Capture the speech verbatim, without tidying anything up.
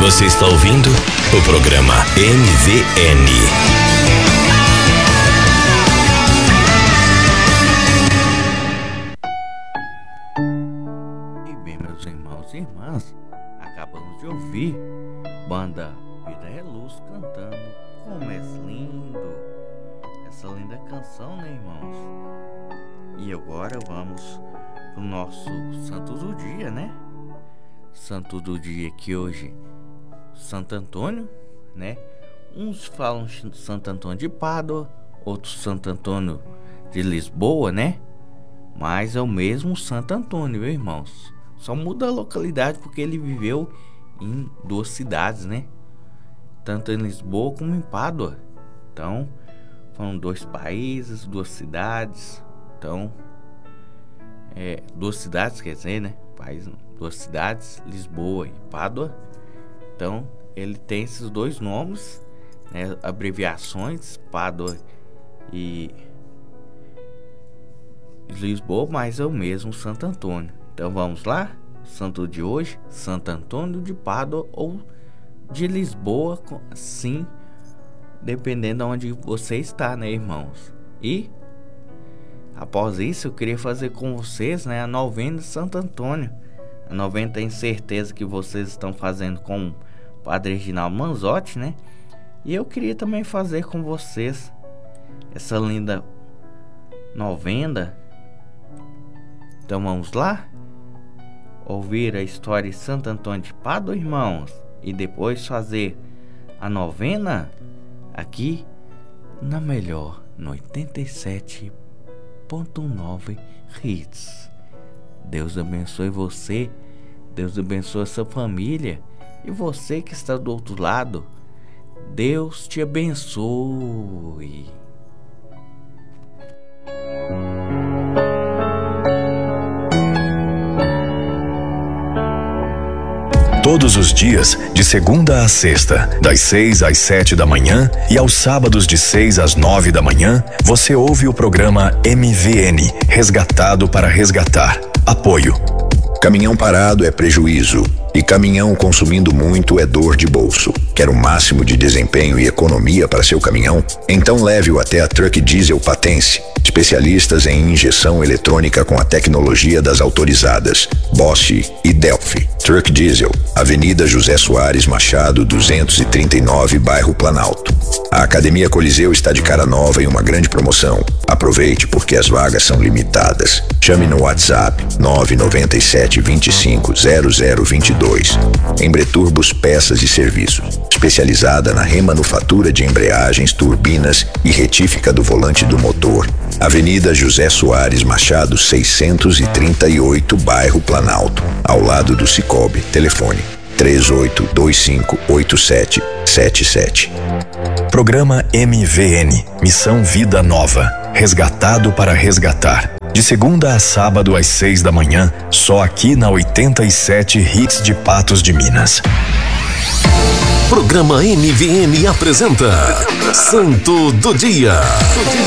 Você está ouvindo o programa M V N. E bem, meus irmãos e irmãs, acabamos de ouvir banda Vida é Luz cantando Como é Lindo. Essa linda canção, né, irmãos? E agora vamos pro nosso santo do dia, né? Santo do dia que hoje, Santo Antônio, né? Uns falam Santo Antônio de Pádua, outros Santo Antônio de Lisboa, né? Mas é o mesmo Santo Antônio, viu, irmãos? Só muda a localidade porque ele viveu em duas cidades, né? Tanto em Lisboa como em Pádua. Então, foram dois países, duas cidades. Então, é, duas cidades, quer dizer, né? País, duas cidades, Lisboa e Pádua. Então, ele tem esses dois nomes, né? Abreviações, Pádua e Lisboa, mas é o mesmo Santo Antônio. Então, vamos lá? Santo de hoje, Santo Antônio de Pádua ou de Lisboa, sim, dependendo de onde você está, né, irmãos? E após isso, eu queria fazer com vocês, né, a novena de Santo Antônio. A novena, tenho certeza que vocês estão fazendo com o Padre Reginaldo Manzotti, né? E eu queria também fazer com vocês essa linda novena. Então vamos lá? Ouvir a história de Santo Antônio de Pádua, irmãos, e depois fazer a novena aqui na melhor, no oitenta e sete ponto nove Hits. Deus abençoe você, Deus abençoe a sua família, e você que está do outro lado, Deus te abençoe. Todos os dias, de segunda a sexta, das seis às sete da manhã e aos sábados de seis às nove da manhã, você ouve o programa M V N, Resgatado para Resgatar. Apoio. Caminhão parado é prejuízo e caminhão consumindo muito é dor de bolso. Quer o máximo de desempenho e economia para seu caminhão? Então leve-o até a Truck Diesel Patense. Especialistas em injeção eletrônica com a tecnologia das autorizadas Bosch e Delphi. Truck Diesel, Avenida José Soares Machado, duzentos e trinta e nove, bairro Planalto. A Academia Coliseu está de cara nova em uma grande promoção. Aproveite porque as vagas são limitadas. Chame no WhatsApp nove nove sete, dois cinco, zero zero dois dois. Embreturbos Peças e Serviços. Especializada na remanufatura de embreagens, turbinas e retífica do volante do motor. Avenida José Soares Machado, seiscentos e trinta e oito, bairro Planalto, ao lado do Cicobi. Telefone três oito dois cinco, oito sete sete sete. Programa M V N, Missão Vida Nova, Resgatado para Resgatar. De segunda a sábado às seis da manhã, só aqui na oitenta e sete Hits de Patos de Minas. Programa M V N apresenta Santo do Dia.